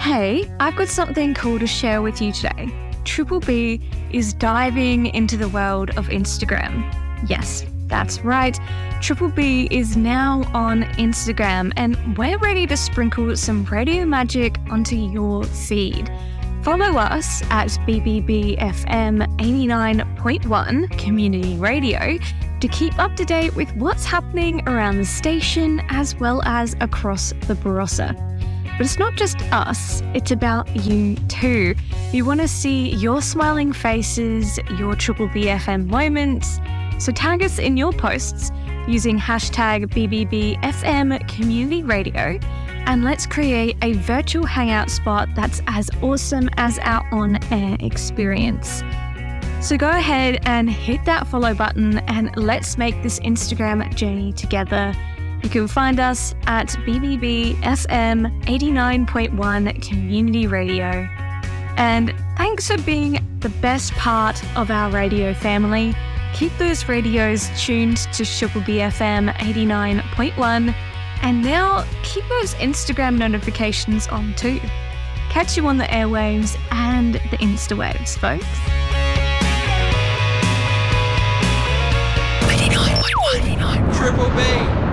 Hey, I've got something cool to share with you today. Triple B is diving into the world of Instagram. Yes, that's right. Triple B is now on Instagram, and we're ready to sprinkle some radio magic onto your feed. Follow us at BBBFM 89.1 Community Radio to keep up to date with what's happening around the station as well as across the Barossa. But it's not just us, it's about you too. We want to see your smiling faces, your Triple BFM moments. So tag us in your posts using hashtag BBBFM Community Radio, and let's create a virtual hangout spot that's as awesome as our on-air experience. So go ahead and hit that follow button and let's make this Instagram journey together. You can find us at BBBFM 89.1 Community Radio. And thanks for being the best part of our radio family. Keep those radios tuned to Triple BFM 89.1. And now keep those Instagram notifications on too. Catch you on the airwaves and the Instawaves, folks. 89.1 Triple B.